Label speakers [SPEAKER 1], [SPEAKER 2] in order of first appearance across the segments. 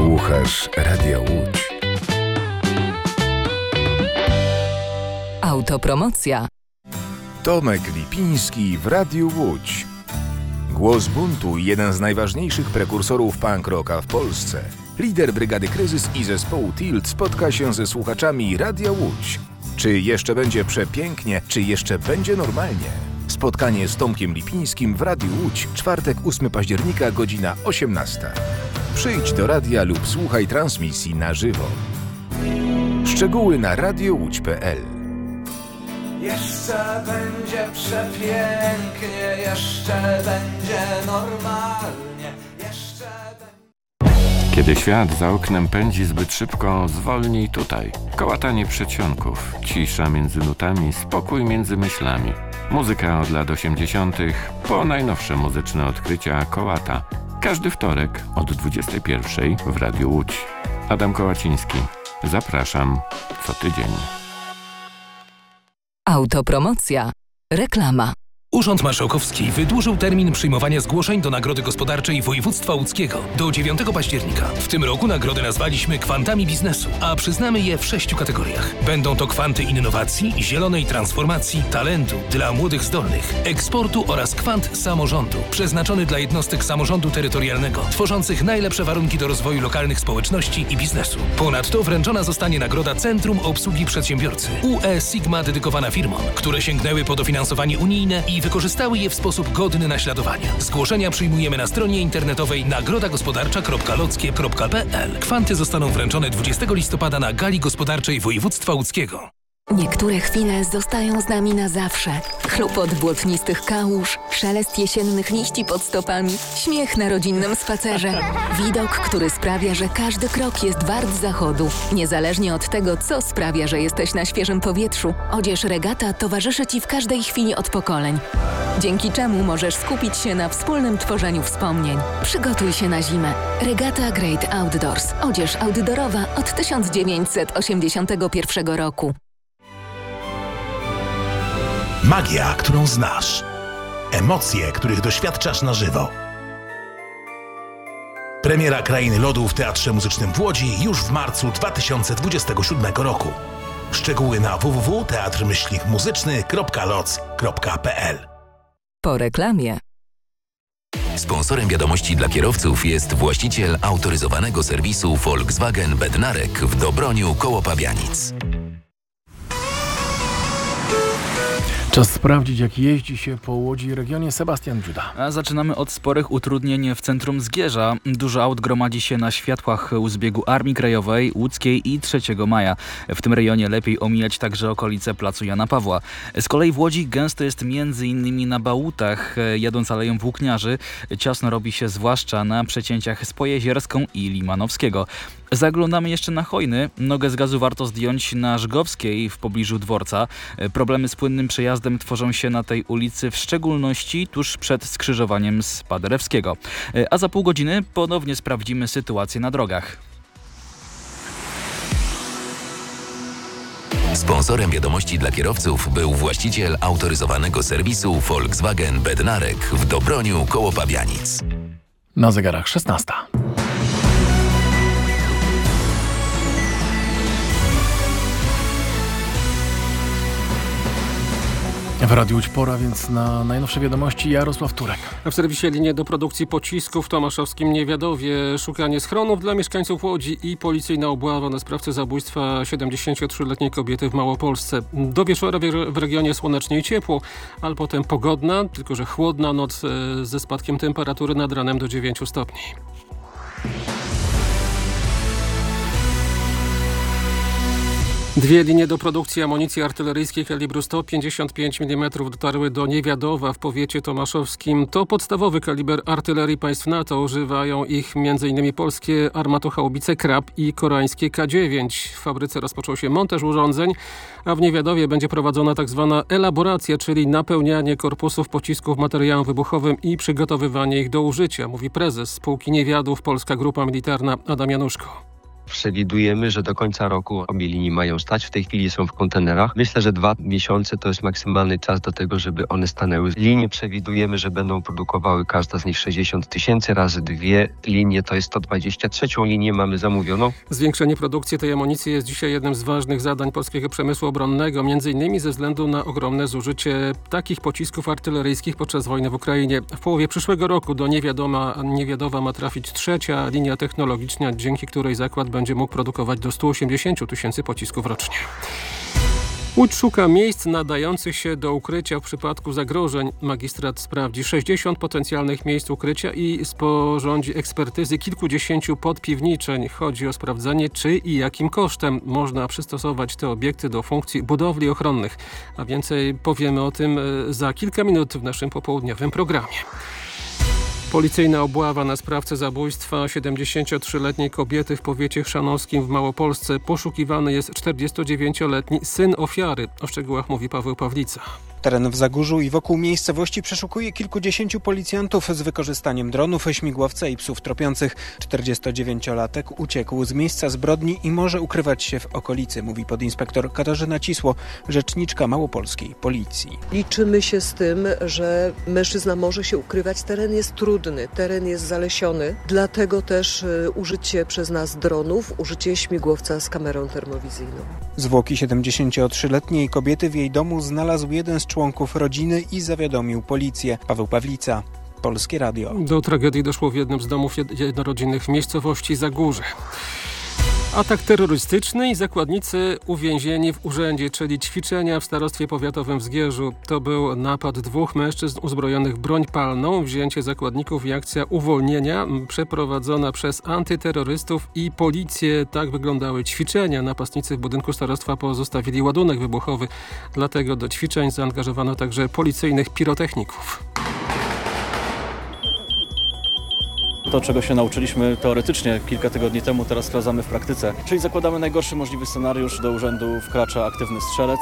[SPEAKER 1] Słuchasz Radia Łódź.
[SPEAKER 2] Autopromocja.
[SPEAKER 1] Tomek Lipiński w Radiu Łódź. Głos buntu i jeden z najważniejszych prekursorów punk rocka w Polsce. Lider Brygady Kryzys i zespołu Tilt spotka się ze słuchaczami Radia Łódź. Czy jeszcze będzie przepięknie, czy jeszcze będzie normalnie? Spotkanie z Tomkiem Lipińskim w Radiu Łódź, czwartek 8 października, godzina 18. Przyjdź do radia lub słuchaj transmisji na żywo. Szczegóły na radiowódź.pl.
[SPEAKER 3] Jeszcze będzie przepięknie, jeszcze będzie normalnie, jeszcze będzie...
[SPEAKER 4] Kiedy świat za oknem pędzi zbyt szybko, zwolnij tutaj. Kołatanie przedsionków, cisza między nutami, spokój między myślami. Muzyka od lat 80. po najnowsze muzyczne odkrycia Kołata. Każdy wtorek od 21 w Radiu Łódź. Adam Kołaciński. Zapraszam co tydzień.
[SPEAKER 2] Autopromocja. Reklama.
[SPEAKER 5] Urząd Marszałkowski wydłużył termin przyjmowania zgłoszeń do Nagrody Gospodarczej Województwa Łódzkiego do 9 października. W tym roku nagrody nazwaliśmy kwantami biznesu, a przyznamy je w 6 kategoriach. Będą to kwanty innowacji, zielonej transformacji, talentu dla młodych zdolnych, eksportu oraz kwant samorządu, przeznaczony dla jednostek samorządu terytorialnego, tworzących najlepsze warunki do rozwoju lokalnych społeczności i biznesu. Ponadto wręczona zostanie nagroda Centrum Obsługi Przedsiębiorcy UE Sigma dedykowana firmom, które sięgnęły po dofinansowanie unijne i wykorzystały je w sposób godny naśladowania. Zgłoszenia przyjmujemy na stronie internetowej nagrodagospodarcza.lockie.pl. Kwanty zostaną wręczone 20 listopada na Gali Gospodarczej Województwa Łódzkiego.
[SPEAKER 6] Niektóre chwile zostają z nami na zawsze. Chlupot błotnistych kałuż, szelest jesiennych liści pod stopami, śmiech na rodzinnym spacerze. Widok, który sprawia, że każdy krok jest wart zachodu. Niezależnie od tego, co sprawia, że jesteś na świeżym powietrzu, odzież Regata towarzyszy Ci w każdej chwili od pokoleń. Dzięki czemu możesz skupić się na wspólnym tworzeniu wspomnień. Przygotuj się na zimę. Regata Great Outdoors. Odzież outdoorowa od 1981 roku.
[SPEAKER 7] Magia, którą znasz. Emocje, których doświadczasz na żywo. Premiera Krainy Lodu w Teatrze Muzycznym w Łodzi już w marcu 2027 roku. Szczegóły na www.teatr-muzyczny.loc.pl.
[SPEAKER 2] Po reklamie.
[SPEAKER 8] Sponsorem wiadomości dla kierowców jest właściciel autoryzowanego serwisu Volkswagen Bednarek w Dobroniu koło Pabianic.
[SPEAKER 9] Czas sprawdzić, jak jeździ się po Łodzi i regionie. Sebastian Dziuda.
[SPEAKER 10] A zaczynamy od sporych utrudnień w centrum Zgierza. Dużo aut gromadzi się na światłach u zbiegu Armii Krajowej, Łódzkiej i 3 Maja. W tym rejonie lepiej omijać także okolice Placu Jana Pawła. Z kolei w Łodzi gęsto jest m.in. na Bałutach. Jadąc Aleją Włókniarzy, ciasno robi się zwłaszcza na przecięciach z Pojezierską i Limanowskiego. Zaglądamy jeszcze na Hojny. Nogę z gazu warto zdjąć na Żgowskiej w pobliżu dworca. Problemy z płynnym przejazdem tworzą się na tej ulicy, w szczególności tuż przed skrzyżowaniem z Paderewskiego. A za pół godziny ponownie sprawdzimy sytuację na drogach.
[SPEAKER 8] Sponsorem wiadomości dla kierowców był właściciel autoryzowanego serwisu Volkswagen Bednarek w Dobroniu koło Pabianic.
[SPEAKER 9] Na zegarach 16. W Radiu Łódź pora więc na najnowsze wiadomości. Jarosław Turek.
[SPEAKER 11] W serwisie Linie do produkcji pocisków w tomaszowskim Niewiadowie szukanie schronów dla mieszkańców Łodzi i policyjna obława na sprawcę zabójstwa 73-letniej kobiety w Małopolsce. Do wieczora w regionie słonecznie i ciepło, ale potem pogodna, tylko że chłodna noc ze spadkiem temperatury nad ranem do 9 stopni. Dwie linie do produkcji amunicji artyleryjskiej kalibru 155 mm dotarły do Niewiadowa w powiecie tomaszowskim. To podstawowy kaliber artylerii państw NATO. Używają ich m.in. polskie armatochaubice Krab i koreańskie K9. W fabryce rozpoczął się montaż urządzeń, a w Niewiadowie będzie prowadzona tzw. elaboracja, czyli napełnianie korpusów pocisków materiałem wybuchowym i przygotowywanie ich do użycia, mówi prezes spółki Niewiadów Polska Grupa Militarna Adam Januszko.
[SPEAKER 12] Przewidujemy, że do końca roku obie linie mają stać. W tej chwili są w kontenerach. Myślę, że 2 miesiące to jest maksymalny czas do tego, żeby one stanęły. Linie przewidujemy, że będą produkowały każda z nich 60 000 razy 2 linie, to jest 123 linię mamy zamówioną.
[SPEAKER 11] Zwiększenie produkcji tej amunicji jest dzisiaj jednym z ważnych zadań polskiego przemysłu obronnego, m.in. ze względu na ogromne zużycie takich pocisków artyleryjskich podczas wojny w Ukrainie. W połowie przyszłego roku do Niewiadoma ma trafić 3. linia technologiczna, dzięki której zakład będzie mógł produkować do 180 000 pocisków rocznie. Łódź szuka miejsc nadających się do ukrycia w przypadku zagrożeń. Magistrat sprawdzi 60 potencjalnych miejsc ukrycia i sporządzi ekspertyzy kilkudziesięciu podpiwniczeń. Chodzi o sprawdzenie, czy i jakim kosztem można przystosować te obiekty do funkcji budowli ochronnych. A więcej powiemy o tym za kilka minut w naszym popołudniowym programie. Policyjna obława na sprawcę zabójstwa 73-letniej kobiety w powiecie chrzanowskim w Małopolsce. Poszukiwany jest 49-letni syn ofiary. O szczegółach mówi Paweł Pawlica.
[SPEAKER 13] Teren w Zagórzu i wokół miejscowości przeszukuje kilkudziesięciu policjantów z wykorzystaniem dronów, śmigłowca i psów tropiących. 49-latek uciekł z miejsca zbrodni i może ukrywać się w okolicy, mówi podinspektor Katarzyna Cisło, rzeczniczka małopolskiej policji.
[SPEAKER 14] Liczymy się z tym, że mężczyzna może się ukrywać. Teren jest trudny, teren jest zalesiony, dlatego też użycie przez nas dronów, użycie śmigłowca z kamerą termowizyjną.
[SPEAKER 13] Zwłoki 73-letniej kobiety w jej domu znalazł jeden z członków rodziny i zawiadomił policję. Paweł Pawlica, Polskie Radio.
[SPEAKER 11] Do tragedii doszło w jednym z domów jednorodzinnych w miejscowości Zagórze. Atak terrorystyczny i zakładnicy uwięzieni w urzędzie, czyli ćwiczenia w starostwie powiatowym w Zgierzu. To był napad 2 mężczyzn uzbrojonych w broń palną, wzięcie zakładników i akcja uwolnienia przeprowadzona przez antyterrorystów i policję. Tak wyglądały ćwiczenia. Napastnicy w budynku starostwa pozostawili ładunek wybuchowy. Dlatego do ćwiczeń zaangażowano także policyjnych pirotechników.
[SPEAKER 15] To, czego się nauczyliśmy teoretycznie kilka tygodni temu, teraz sprawdzamy w praktyce. Czyli zakładamy najgorszy możliwy scenariusz, do urzędu wkracza aktywny strzelec.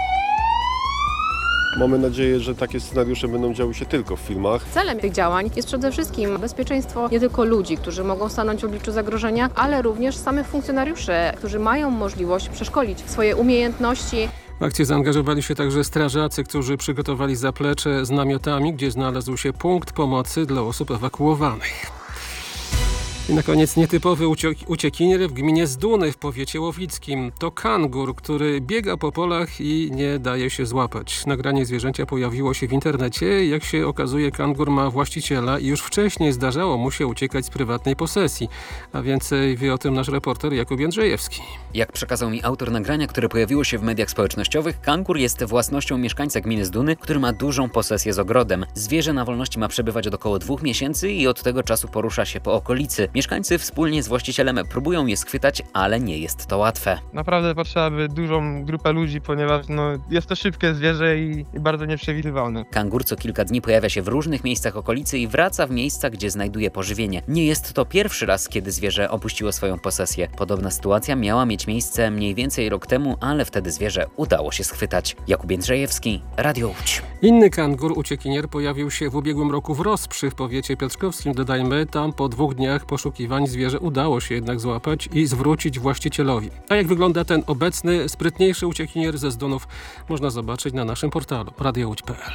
[SPEAKER 16] Mamy nadzieję, że takie scenariusze będą działy się tylko w filmach.
[SPEAKER 17] Celem tych działań jest przede wszystkim bezpieczeństwo nie tylko ludzi, którzy mogą stanąć w obliczu zagrożenia, ale również samych funkcjonariuszy, którzy mają możliwość przeszkolić swoje umiejętności.
[SPEAKER 11] W akcję zaangażowali się także strażacy, którzy przygotowali zaplecze z namiotami, gdzie znalazł się punkt pomocy dla osób ewakuowanych. I na koniec nietypowy uciekinier w gminie Zduny w powiecie łowickim. To kangur, który biega po polach i nie daje się złapać. Nagranie zwierzęcia pojawiło się w internecie. Jak się okazuje, kangur ma właściciela i już wcześniej zdarzało mu się uciekać z prywatnej posesji. A więcej wie o tym nasz reporter Jakub Jędrzejewski.
[SPEAKER 18] Jak przekazał mi autor nagrania, które pojawiło się w mediach społecznościowych, kangur jest własnością mieszkańca gminy Zduny, który ma dużą posesję z ogrodem. Zwierzę na wolności ma przebywać od około 2 miesięcy i od tego czasu porusza się po okolicy. Mieszkańcy wspólnie z właścicielem próbują je schwytać, ale nie jest to łatwe.
[SPEAKER 19] Naprawdę potrzeba by dużą grupę ludzi, ponieważ jest to szybkie zwierzę i bardzo nieprzewidywalne.
[SPEAKER 18] Kangur co kilka dni pojawia się w różnych miejscach okolicy i wraca w miejsca, gdzie znajduje pożywienie. Nie jest to pierwszy raz, kiedy zwierzę opuściło swoją posesję. Podobna sytuacja miała mieć miejsce mniej więcej rok temu, ale wtedy zwierzę udało się schwytać. Jakub Jędrzejewski, Radio Łódź.
[SPEAKER 11] Inny kangur uciekinier pojawił się w ubiegłym roku w Rosprzy w powiecie piotrkowskim. Dodajmy, tam po 2 dniach poszukiwań zwierzę udało się jednak złapać i zwrócić właścicielowi. A jak wygląda ten obecny, sprytniejszy uciekinier ze Zdunów, można zobaczyć na naszym portalu radiołódź.pl.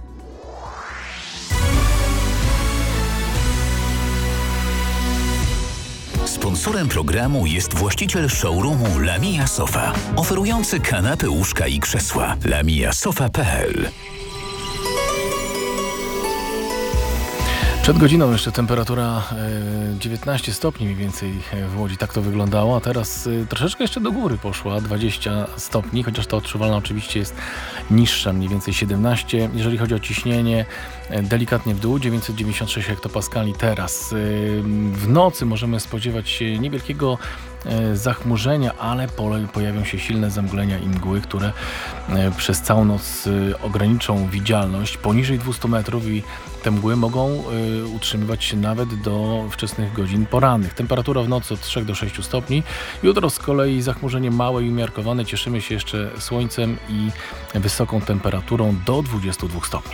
[SPEAKER 8] Sponsorem programu jest właściciel showroomu Lamia Sofa, oferujący kanapy, łóżka i krzesła. lamiasofa.pl.
[SPEAKER 9] Przed godziną jeszcze temperatura 19 stopni mniej więcej w Łodzi, tak to wyglądało, a teraz troszeczkę jeszcze do góry poszła, 20 stopni, chociaż ta odczuwalna oczywiście jest niższa, mniej więcej 17. Jeżeli chodzi o ciśnienie, delikatnie w dół, 996 hektopaskali teraz. W nocy możemy spodziewać się niewielkiego zachmurzenia, ale pojawią się silne zamglenia i mgły, które przez całą noc ograniczą widzialność poniżej 200 metrów i te mgły mogą utrzymywać się nawet do wczesnych godzin porannych. Temperatura w nocy od 3 do 6 stopni. Jutro z kolei zachmurzenie małe i umiarkowane. Cieszymy się jeszcze słońcem i wysoką temperaturą do 22 stopni.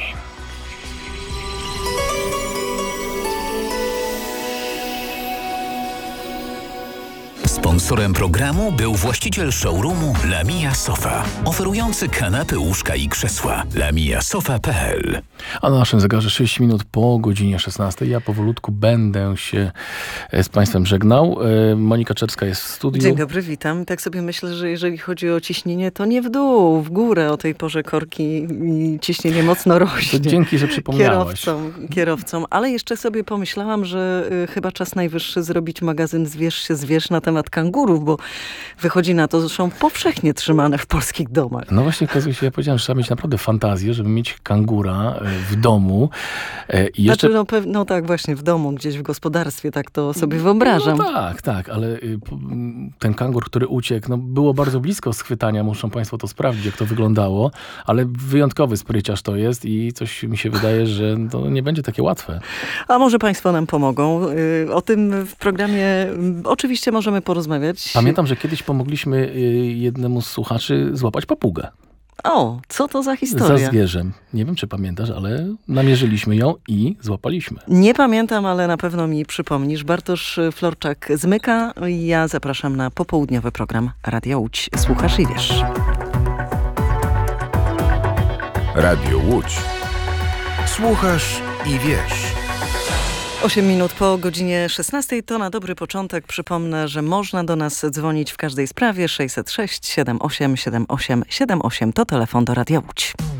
[SPEAKER 20] Sponsorem programu był właściciel showroomu Lamia Sofa, oferujący kanapy, łóżka i krzesła. lamiasofa.pl.
[SPEAKER 9] A na naszym zegarze 6 minut po godzinie 16. Ja powolutku będę się z Państwem żegnał. Monika Czerska jest w studiu.
[SPEAKER 21] Dzień dobry, witam. Tak sobie myślę, że jeżeli chodzi o ciśnienie, to nie w dół, w górę. O tej porze korki i ciśnienie mocno rośnie.
[SPEAKER 9] To dzięki, że przypomniałaś.
[SPEAKER 21] Kierowcom. Ale jeszcze sobie pomyślałam, że chyba czas najwyższy zrobić magazyn Zwierz na temat kangurów, bo wychodzi na to, że są powszechnie trzymane w polskich domach.
[SPEAKER 9] No właśnie, okazuje się, ja powiedziałem, że trzeba mieć naprawdę fantazję, żeby mieć kangura w domu. I jeszcze...
[SPEAKER 21] No tak, właśnie w domu, gdzieś w gospodarstwie, tak to sobie wyobrażam.
[SPEAKER 9] No tak, ale ten kangur, który uciekł, no było bardzo blisko schwytania, muszą Państwo to sprawdzić, jak to wyglądało, ale wyjątkowy spryciarz to jest i coś mi się wydaje, że to nie będzie takie łatwe.
[SPEAKER 21] A może Państwo nam pomogą? O tym w programie oczywiście możemy porozmawiać.
[SPEAKER 9] Pamiętam, że kiedyś pomogliśmy jednemu z słuchaczy złapać papugę.
[SPEAKER 21] O, co to za historia?
[SPEAKER 9] Za zwierzem. Nie wiem, czy pamiętasz, ale namierzyliśmy ją i złapaliśmy.
[SPEAKER 21] Nie pamiętam, ale na pewno mi przypomnisz. Bartosz Florczak zmyka. Ja zapraszam na popołudniowy program Radia Łódź. Słuchasz i wiesz.
[SPEAKER 1] Radio Łódź. Słuchasz i wiesz.
[SPEAKER 21] 8 minut po godzinie 16 to na dobry początek. Przypomnę, że można do nas dzwonić w każdej sprawie. 606 78 78 78 to telefon do Radia Łódź.